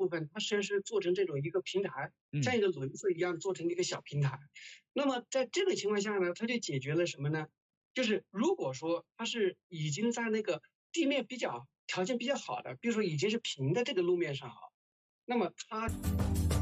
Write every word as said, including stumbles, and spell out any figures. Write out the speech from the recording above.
部分，它实际上是做成这种一个平台，像嗯一个轮子一样做成一个小平台。那么在这个情况下呢，它就解决了什么呢？就是如果说它是已经在那个地面比较条件比较好的，比如说已经是平的这个路面上啊，那么它。